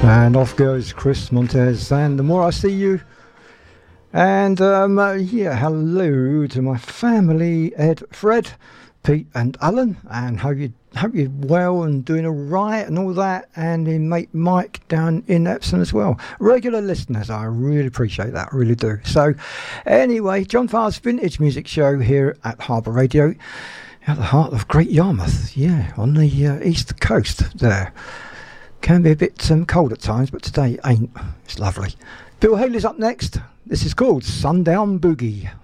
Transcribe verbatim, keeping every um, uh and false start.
And off goes Chris Montez and The More I See You. And um, uh, yeah, hello to my family, Ed, Fred, Pete and Alan, and hope you hope you're well and doing all right and all that, and in mate Mike down in Epsom as well. Regular listeners, I really appreciate that, I really do. So anyway, John Farr's Vintage Music Show here at Harbour Radio, at the heart of Great Yarmouth, yeah, on the uh, east coast there. Can be a bit um, cold at times, but today ain't. It's lovely. Bill Haley's up next. This is called Sundown Boogie.